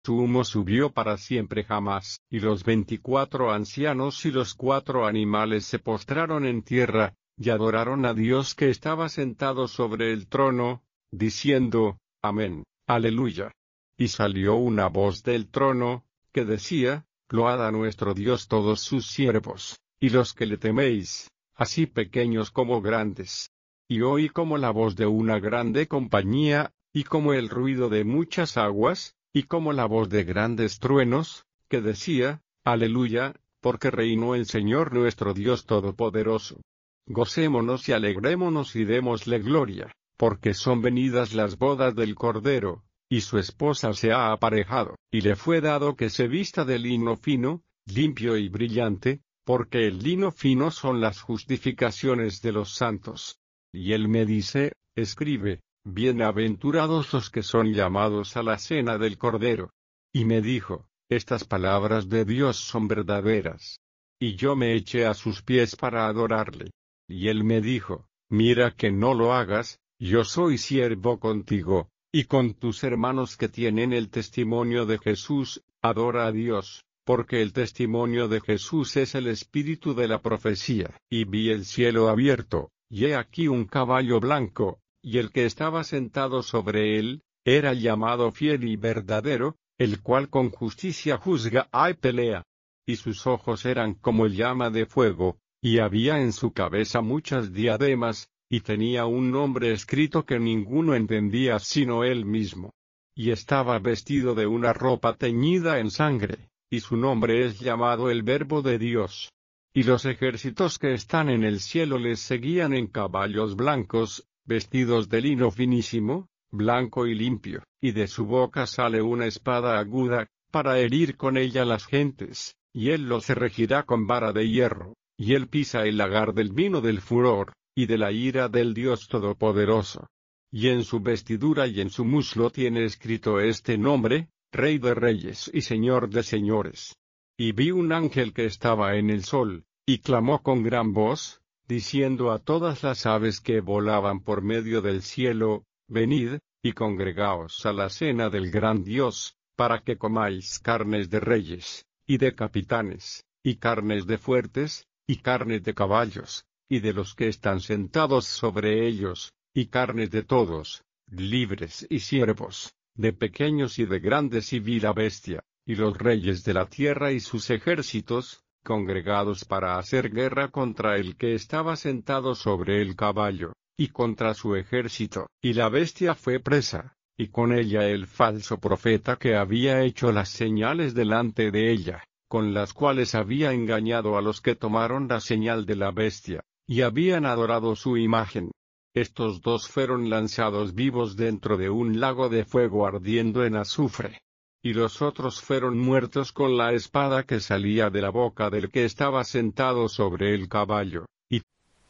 su humo subió para siempre jamás. Y los 24 ancianos y los 4 animales se postraron en tierra, y adoraron a Dios que estaba sentado sobre el trono, diciendo, Amén, Aleluya. Y salió una voz del trono, que decía, Load a nuestro Dios todos sus siervos, y los que le teméis, así pequeños como grandes. Y oí como la voz de una grande compañía, y como el ruido de muchas aguas, y como la voz de grandes truenos, que decía, Aleluya, porque reinó el Señor nuestro Dios Todopoderoso. Gocémonos y alegrémonos y démosle gloria, porque son venidas las bodas del Cordero, y su esposa se ha aparejado, y le fue dado que se vista de lino fino, limpio y brillante, porque el lino fino son las justificaciones de los santos. Y él me dice, escribe, bienaventurados los que son llamados a la cena del Cordero. Y me dijo, estas palabras de Dios son verdaderas. Y yo me eché a sus pies para adorarle. Y él me dijo, mira que no lo hagas, yo soy siervo contigo, y con tus hermanos que tienen el testimonio de Jesús, adora a Dios, porque el testimonio de Jesús es el espíritu de la profecía. Y vi el cielo abierto, y he aquí un caballo blanco, y el que estaba sentado sobre él, era llamado Fiel y Verdadero, el cual con justicia juzga y pelea. Y sus ojos eran como llama de fuego, y había en su cabeza muchas diademas, y tenía un nombre escrito que ninguno entendía sino él mismo. Y estaba vestido de una ropa teñida en sangre, y su nombre es llamado el Verbo de Dios. Y los ejércitos que están en el cielo les seguían en caballos blancos, vestidos de lino finísimo, blanco y limpio, y de su boca sale una espada aguda, para herir con ella las gentes, y él los regirá con vara de hierro, y él pisa el lagar del vino del furor, y de la ira del Dios Todopoderoso. Y en su vestidura y en su muslo tiene escrito este nombre, Rey de Reyes y Señor de Señores. Y vi un ángel que estaba en el sol, y clamó con gran voz, diciendo a todas las aves que volaban por medio del cielo, venid, y congregaos a la cena del gran Dios, para que comáis carnes de reyes, y de capitanes, y carnes de fuertes, y carnes de caballos, y de los que están sentados sobre ellos, y carnes de todos, libres y siervos, de pequeños y de grandes, y vi la bestia, y los reyes de la tierra y sus ejércitos, congregados para hacer guerra contra el que estaba sentado sobre el caballo, y contra su ejército. Y la bestia fue presa, y con ella el falso profeta que había hecho las señales delante de ella, con las cuales había engañado a los que tomaron la señal de la bestia, y habían adorado su imagen. Estos dos fueron lanzados vivos dentro de un lago de fuego ardiendo en azufre. Y los otros fueron muertos con la espada que salía de la boca del que estaba sentado sobre el caballo, y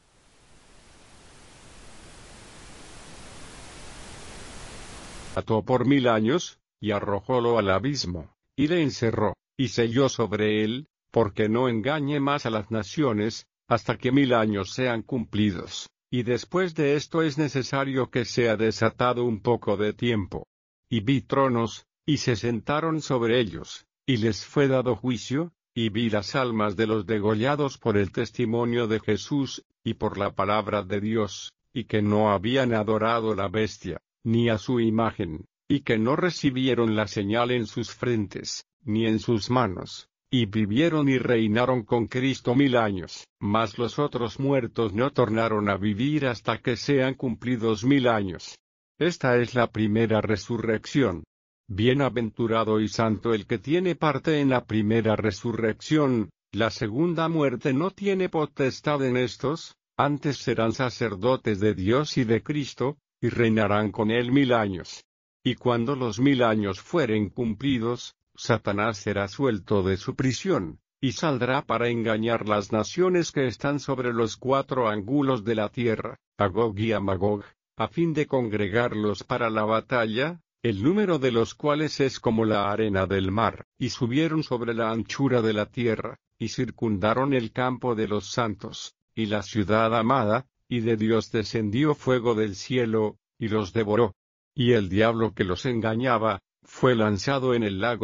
ató por 1000 años, y arrojólo al abismo, y le encerró, y selló sobre él, porque no engañe más a las naciones, hasta que 1000 años sean cumplidos, y después de esto es necesario que sea desatado un poco de tiempo. Y vi tronos, y se sentaron sobre ellos, y les fue dado juicio, y vi las almas de los degollados por el testimonio de Jesús, y por la palabra de Dios, y que no habían adorado la bestia, ni a su imagen, y que no recibieron la señal en sus frentes, ni en sus manos, y vivieron y reinaron con Cristo 1000 años. Mas los otros muertos no tornaron a vivir hasta que sean cumplidos 1000 años. Esta es la primera resurrección. Bienaventurado y santo el que tiene parte en la primera resurrección. La segunda muerte no tiene potestad en estos, antes serán sacerdotes de Dios y de Cristo, y reinarán con él 1000 años. Y cuando los 1000 años fueren cumplidos, Satanás será suelto de su prisión, y saldrá para engañar las naciones que están sobre los 4 ángulos de la tierra, a Gog y a Magog, a fin de congregarlos para la batalla, el número de los cuales es como la arena del mar, y subieron sobre la anchura de la tierra, y circundaron el campo de los santos, y la ciudad amada, y de Dios descendió fuego del cielo, y los devoró. Y el diablo que los engañaba, fue lanzado en el lago